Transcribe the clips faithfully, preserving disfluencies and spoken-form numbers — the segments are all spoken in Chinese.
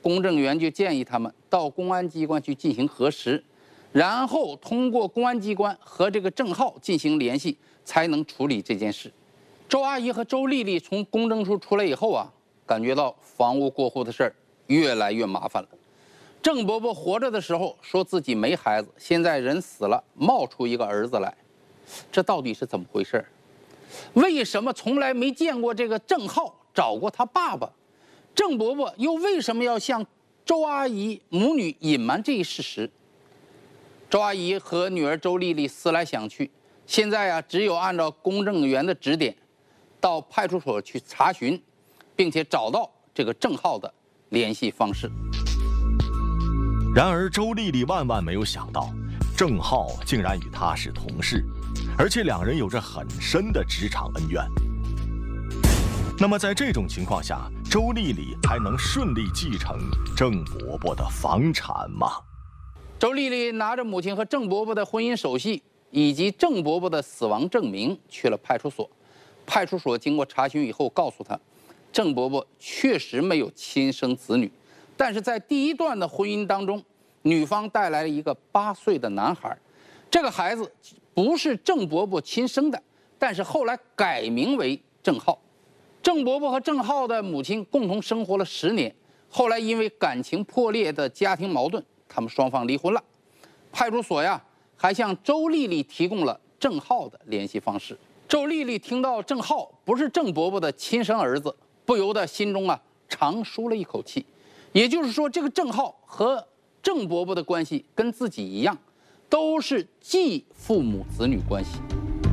公证员就建议他们到公安机关去进行核实，然后通过公安机关和这个郑浩进行联系，才能处理这件事。周阿姨和周丽丽从公证处出来以后啊，感觉到房屋过户的事儿越来越麻烦了。郑伯伯活着的时候说自己没孩子，现在人死了，冒出一个儿子来，这到底是怎么回事？为什么从来没见过这个郑浩找过他爸爸？郑伯伯又为什么要向周阿姨母女隐瞒这一事实？周阿姨和女儿周丽丽思来想去，现在啊，只有按照公证员的指点，到派出所去查询，并且找到这个郑浩的联系方式。 然而，周丽丽万万没有想到，郑浩竟然与她是同事，而且两人有着很深的职场恩怨。那么，在这种情况下，周丽丽还能顺利继承郑伯伯的房产吗？ 周丽丽拿着母亲和郑伯伯的婚姻手续以及郑伯伯的死亡证明去了派出所。派出所经过查询以后，告诉她，郑伯伯确实没有亲生子女。但是在第一段的婚姻当中，女方带来了一个八岁的男孩，这个孩子不是郑伯伯亲生的，但是后来改名为郑浩。郑伯伯和郑浩的母亲共同生活了十年，后来因为感情破裂的家庭矛盾，他们双方离婚了。派出所呀，还向周丽丽提供了郑浩的联系方式。周丽丽听到郑浩不是郑伯伯的亲生儿子，不由得心中啊长舒了一口气。也就是说，这个郑浩和郑伯伯的关系跟自己一样，都是继父母子女关系。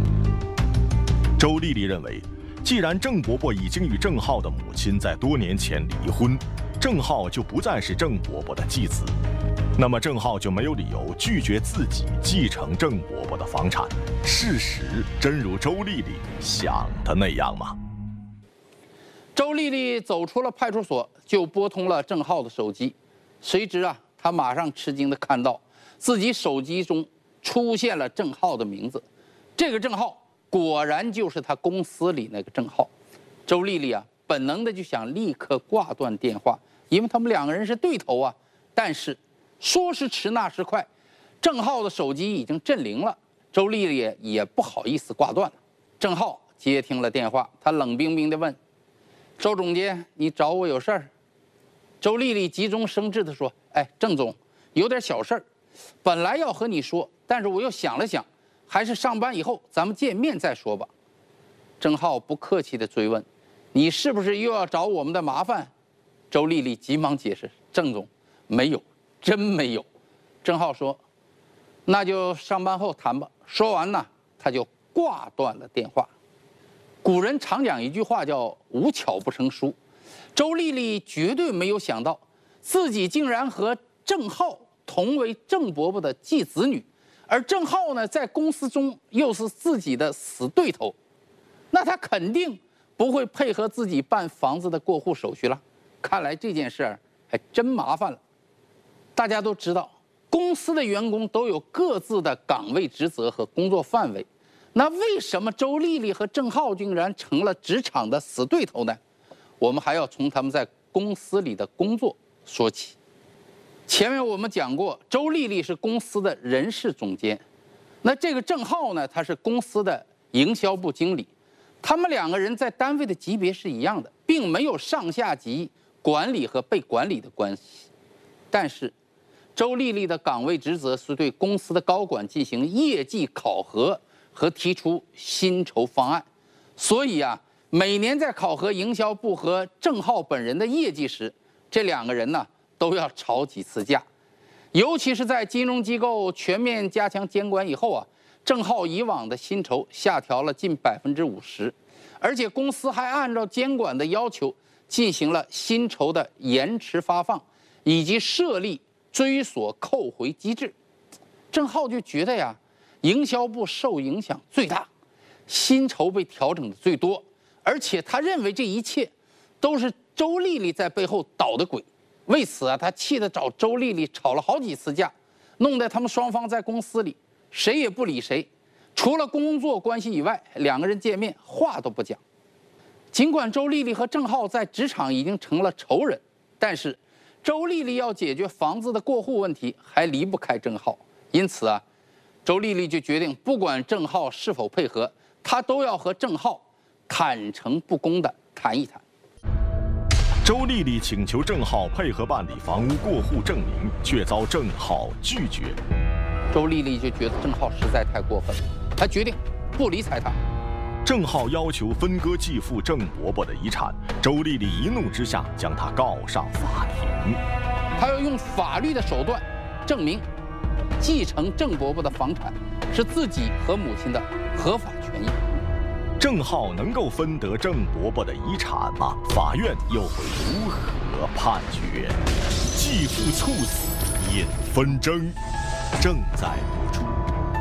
周丽丽认为，既然郑伯伯已经与郑浩的母亲在多年前离婚，郑浩就不再是郑伯伯的继子，那么郑浩就没有理由拒绝自己继承郑伯伯的房产。事实真如周丽丽想的那样吗？ 周丽丽走出了派出所，就拨通了郑浩的手机。谁知啊，她马上吃惊地看到自己手机中出现了郑浩的名字。这个郑浩果然就是他公司里那个郑浩。周丽丽啊，本能的就想立刻挂断电话，因为他们两个人是对头啊。但是说时迟那时快，郑浩的手机已经震铃了，周丽丽也不好意思挂断了。郑浩接听了电话，他冷冰冰地问：“周总监，你找我有事儿？”周丽丽急中生智地说：“哎，郑总，有点小事儿，本来要和你说，但是我又想了想，还是上班以后咱们见面再说吧。”郑浩不客气地追问：“你是不是又要找我们的麻烦？”周丽丽急忙解释：“郑总，没有，真没有。”郑浩说：“那就上班后谈吧。”说完呢，他就挂断了电话。古人常讲一句话叫“无巧不成书”，周丽丽绝对没有想到，自己竟然和郑浩同为郑伯伯的继子女，而郑浩呢，在公司中又是自己的死对头，那他肯定不会配合自己办房子的过户手续了。看来这件事儿还真麻烦了。大家都知道，公司的员工都有各自的岗位职责和工作范围。那为什么周丽丽和郑浩竟然成了职场的死对头呢？我们还要从他们在公司里的工作说起。前面我们讲过，周丽丽是公司的人事总监，那这个郑浩呢，他是公司的营销部经理。他们两个人在单位的级别是一样的，并没有上下级管理和被管理的关系。但是周丽丽的岗位职责是对公司的高管进行业绩考核和提出薪酬方案，所以啊，每年在考核营销部和郑浩本人的业绩时，这两个人呢都要吵几次架。尤其是在金融机构全面加强监管以后啊，郑浩以往的薪酬下调了近百分之五十，而且公司还按照监管的要求进行了薪酬的延迟发放，以及设立追索扣回机制。郑浩就觉得呀，营销部受影响最大，薪酬被调整的最多，而且他认为这一切都是周丽丽在背后捣的鬼。为此啊，他气得找周丽丽吵了好几次架，弄得他们双方在公司里谁也不理谁，除了工作关系以外，两个人见面话都不讲。尽管周丽丽和郑浩在职场已经成了仇人，但是周丽丽要解决房子的过户问题，还离不开郑浩，因此啊，周丽丽就决定，不管郑浩是否配合，她都要和郑浩坦诚不公地谈一谈。 周丽丽请求郑浩配合办理房屋过户证明，却遭郑浩拒绝。 周丽丽就觉得郑浩实在太过分了，她决定不理睬他。 郑浩要求分割继父郑伯伯的遗产，周丽丽一怒之下将他告上法庭。 她要用法律的手段证明继承郑伯伯的房产是自己和母亲的合法权益。 郑浩能够分得郑伯伯的遗产吗？法院又会如何判决？继父猝死引纷争，正在播出。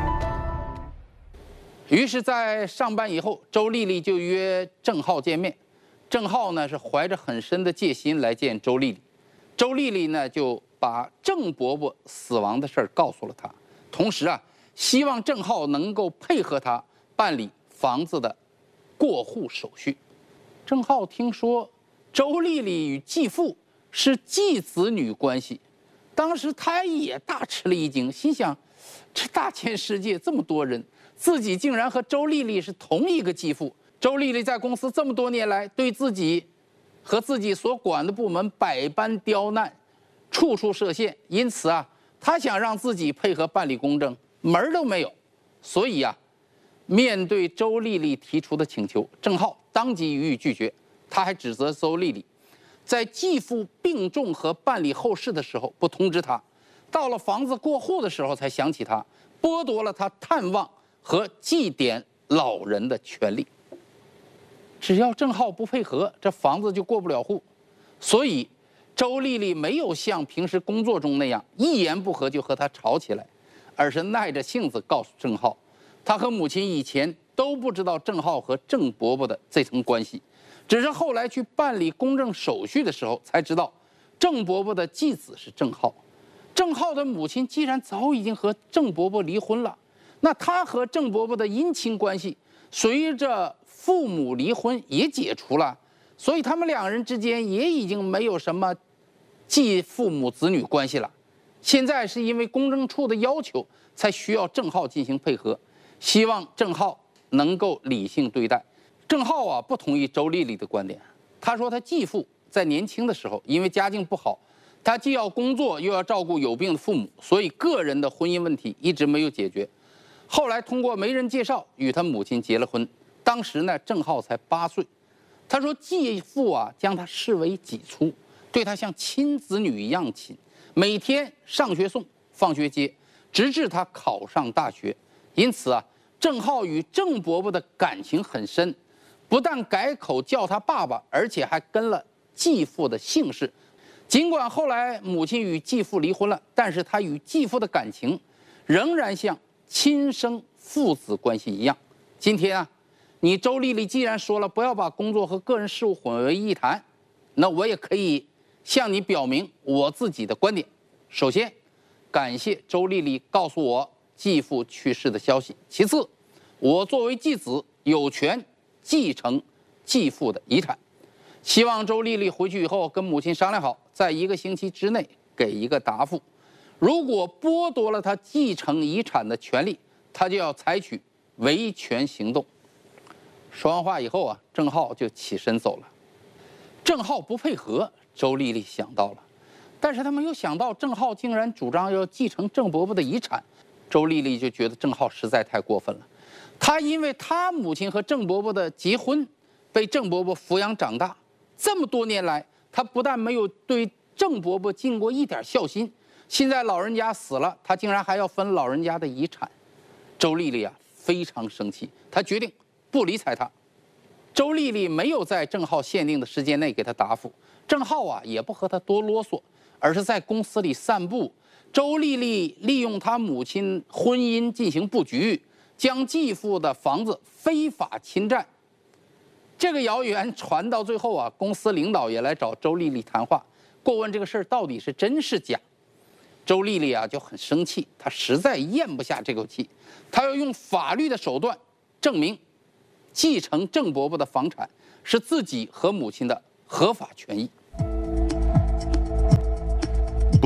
于是，在上班以后，周丽丽就约郑浩见面。郑浩呢是怀着很深的戒心来见周丽丽，周丽丽呢就把郑伯伯死亡的事儿告诉了他，同时啊，希望郑浩能够配合他办理房子的过户手续。郑浩听说周丽丽与继父是继子女关系，当时他也大吃了一惊，心想：这大千世界这么多人，自己竟然和周丽丽是同一个继父。周丽丽在公司这么多年来，对自己和自己所管的部门百般刁难，处处设限，因此啊，他想让自己配合办理公证，门儿都没有。所以啊，面对周丽丽提出的请求，郑浩当即予以拒绝。他还指责周丽丽在继父病重和办理后事的时候不通知他，到了房子过户的时候才想起他，剥夺了他探望和祭奠老人的权利。只要郑浩不配合，这房子就过不了户。所以周丽丽没有像平时工作中那样一言不合就和他吵起来，而是耐着性子告诉郑浩，他和母亲以前都不知道郑浩和郑伯伯的这层关系，只是后来去办理公证手续的时候才知道，郑伯伯的继子是郑浩。郑浩的母亲既然早已经和郑伯伯离婚了，那他和郑伯伯的姻亲关系随着父母离婚也解除了，所以他们两人之间也已经没有什么继父母子女关系了。现在是因为公证处的要求，才需要郑浩进行配合，希望郑浩能够理性对待。郑浩啊，不同意周丽丽的观点。他说他继父在年轻的时候，因为家境不好，他既要工作又要照顾有病的父母，所以个人的婚姻问题一直没有解决。后来通过媒人介绍与他母亲结了婚，当时呢郑浩才八岁。他说继父啊将他视为己出，对他像亲子女一样亲，每天上学送，放学接，直至他考上大学。因此啊，郑浩与郑伯伯的感情很深，不但改口叫他爸爸，而且还跟了继父的姓氏。尽管后来母亲与继父离婚了，但是他与继父的感情仍然像亲生父子关系一样。今天啊，你周丽丽既然说了不要把工作和个人事务混为一谈，那我也可以向你表明我自己的观点。首先，感谢周丽丽告诉我继父去世的消息。其次，我作为继子有权继承继父的遗产。希望周丽丽回去以后跟母亲商量好，在一个星期之内给一个答复。如果剥夺了她继承遗产的权利，她就要采取维权行动。说完话以后啊，郑浩就起身走了。郑浩不配合，周丽丽想到了，但是他没有想到郑浩竟然主张要继承郑伯伯的遗产。周丽丽就觉得郑浩实在太过分了。他因为他母亲和郑伯伯的结婚，被郑伯伯抚养长大，这么多年来，他不但没有对郑伯伯尽过一点孝心，现在老人家死了，他竟然还要分老人家的遗产。周丽丽啊非常生气，她决定不理睬他。周丽丽没有在郑浩限定的时间内给他答复，郑浩啊也不和他多啰嗦，而是在公司里散步。周丽丽利用他母亲婚姻进行布局，将继父的房子非法侵占。这个谣言传到最后啊，公司领导也来找周丽丽谈话，过问这个事儿到底是真是假。周丽丽啊就很生气，她实在咽不下这口气，她要用法律的手段证明继承郑伯伯的房产是自己和母亲的合法权益。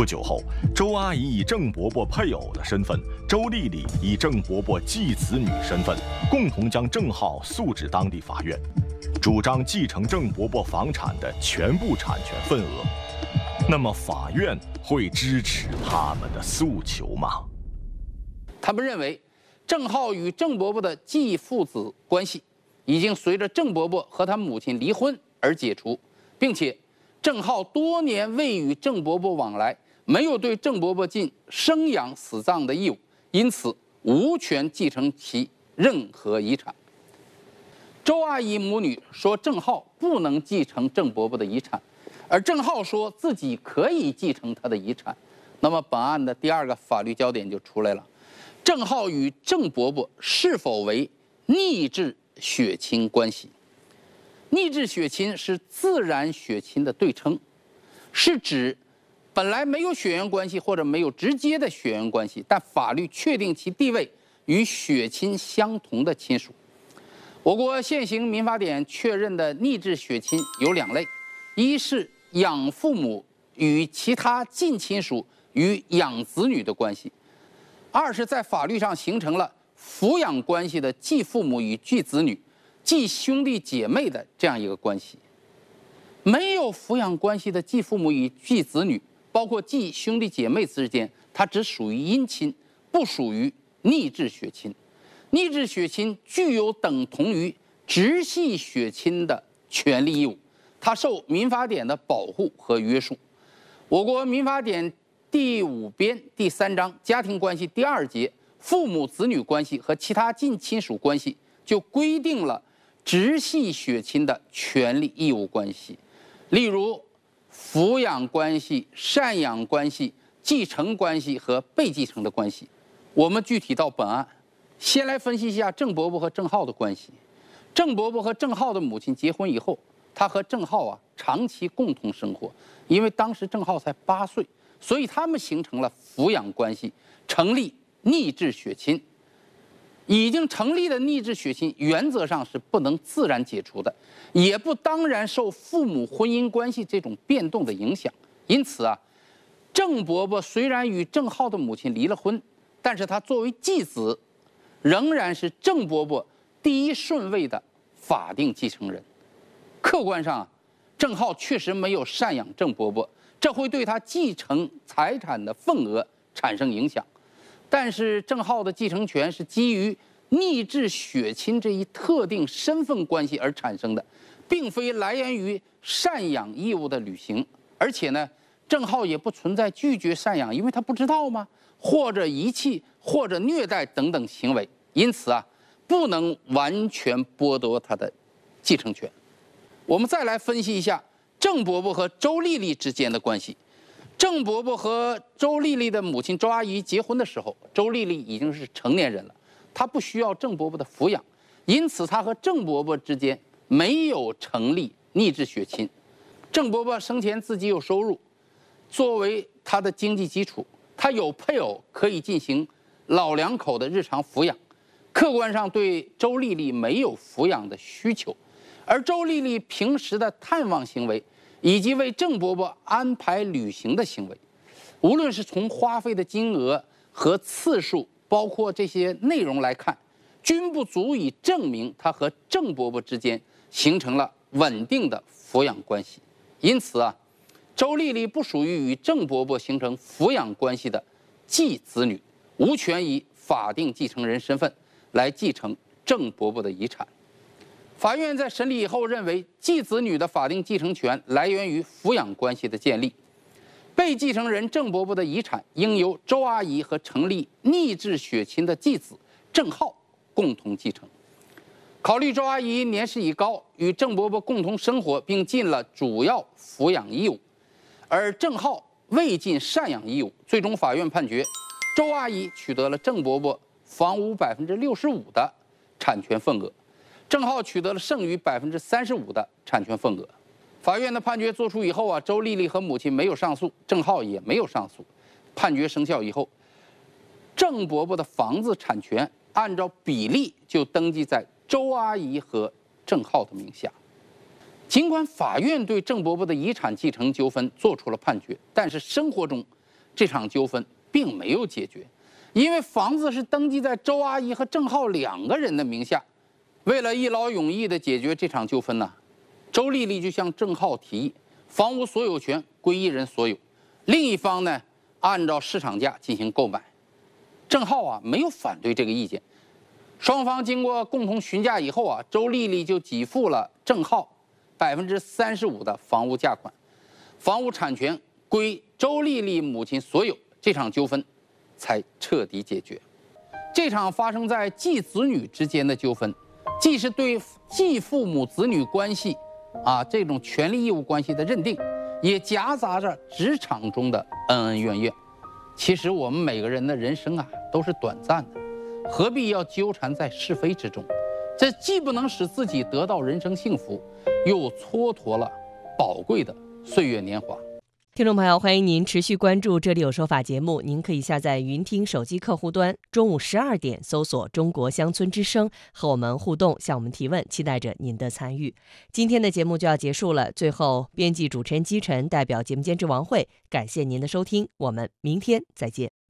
不久后，周阿姨以郑伯伯配偶的身份，周丽丽以郑伯伯继子女身份，共同将郑浩诉至当地法院，主张继承郑伯伯房产的全部产权份额。那么，法院会支持他们的诉求吗？ 他们认为，郑浩与郑伯伯的继父子关系已经随着郑伯伯和他母亲离婚而解除，并且郑浩多年未与郑伯伯往来，没有对郑伯伯尽生养死葬的义务，因此无权继承其任何遗产。周阿姨母女说郑浩不能继承郑伯伯的遗产，而郑浩说自己可以继承他的遗产。那么本案的第二个法律焦点就出来了：郑浩与郑伯伯是否为逆质血亲关系？逆质血亲是自然血亲的对称，是指本来没有血缘关系或者没有直接的血缘关系，但法律确定其地位与血亲相同的亲属。我国现行民法典确认的逆质血亲有两类，一是养父母与其他近亲属与养子女的关系，二是在法律上形成了抚养关系的继父母与继子女、继兄弟姐妹的这样一个关系。没有抚养关系的继父母与继子女，包括继兄弟姐妹之间，它只属于姻亲，不属于逆质血亲。逆质血亲具有等同于直系血亲的权利义务，它受民法典的保护和约束。我国民法典第五编第三章家庭关系第二节父母子女关系和其他近亲属关系就规定了直系血亲的权利义务关系，例如抚养关系、赡养关系、继承关系和被继承的关系。我们具体到本案，先来分析一下郑伯伯和郑浩的关系。郑伯伯和郑浩的母亲结婚以后，他和郑浩啊长期共同生活，因为当时郑浩才八岁，所以他们形成了抚养关系，成立逆质血亲。已经成立的逆质血亲原则上是不能自然解除的，也不当然受父母婚姻关系这种变动的影响。因此啊，郑伯伯虽然与郑浩的母亲离了婚，但是他作为继子，仍然是郑伯伯第一顺位的法定继承人。客观上，郑浩确实没有赡养郑伯伯，这会对他继承财产的份额产生影响。但是郑浩的继承权是基于逆质血亲这一特定身份关系而产生的，并非来源于赡养义务的履行。而且呢，郑浩也不存在拒绝赡养，因为他不知道吗？或者遗弃或者虐待等等行为，因此啊，不能完全剥夺他的继承权。我们再来分析一下郑伯伯和周丽丽之间的关系。郑伯伯和周丽丽的母亲周阿姨结婚的时候，周丽丽已经是成年人了，她不需要郑伯伯的抚养，因此她和郑伯伯之间没有成立逆质血亲。郑伯伯生前自己有收入，作为他的经济基础，他有配偶可以进行老两口的日常抚养，客观上对周丽丽没有抚养的需求。而周丽丽平时的探望行为以及为郑伯伯安排旅行的行为，无论是从花费的金额和次数，包括这些内容来看，均不足以证明他和郑伯伯之间形成了稳定的抚养关系。因此啊，周丽丽不属于与郑伯伯形成抚养关系的继子女，无权以法定继承人身份来继承郑伯伯的遗产。法院在审理以后认为，继子女的法定继承权来源于抚养关系的建立，被继承人郑伯伯的遗产应由周阿姨和成立逆质血亲的继子郑浩共同继承。考虑周阿姨年事已高，与郑伯伯共同生活，并尽了主要抚养义务，而郑浩未尽赡养义务，最终法院判决周阿姨取得了郑伯伯房屋百分之六十五的产权份额，郑浩取得了剩余百分之三十五的产权份额。法院的判决作出以后啊，周丽丽和母亲没有上诉，郑浩也没有上诉。判决生效以后，郑伯伯的房子产权按照比例就登记在周阿姨和郑浩的名下。尽管法院对郑伯伯的遗产继承纠纷作出了判决，但是生活中这场纠纷并没有解决，因为房子是登记在周阿姨和郑浩两个人的名下。为了一劳永逸地解决这场纠纷呢，周丽丽就向郑浩提议，房屋所有权归一人所有，另一方呢按照市场价进行购买。郑浩啊没有反对这个意见，双方经过共同询价以后啊，周丽丽就给付了郑浩百分之三十五的房屋价款，房屋产权归周丽丽母亲所有，这场纠纷才彻底解决。这场发生在继子女之间的纠纷，既是对继父母子女关系啊这种权利义务关系的认定，也夹杂着职场中的恩恩怨怨。其实我们每个人的人生啊都是短暂的，何必要纠缠在是非之中？这既不能使自己得到人生幸福，又蹉跎了宝贵的岁月年华。 听众朋友，欢迎您持续关注《这里有说法》节目。您可以下载云听手机客户端，中午十二点搜索“中国乡村之声”，和我们互动，向我们提问，期待着您的参与。今天的节目就要结束了，最后，编辑主持人姬晨代表节目监制王慧，感谢您的收听，我们明天再见。